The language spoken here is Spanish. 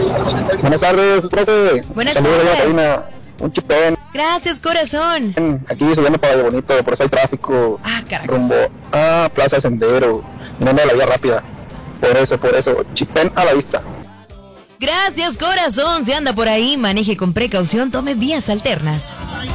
Buenas tardes, profe. Buenas Saludos de la tardes. cabina. Un chipén. Gracias, corazón. Aquí subiendo para Valle Bonito, por eso hay tráfico. Caracas. Rumbo a Plaza Sendero. Viniendo de la vía rápida. Por eso. Chipén a la vista. Gracias, corazón. Si anda por ahí, maneje con precaución, tome vías alternas.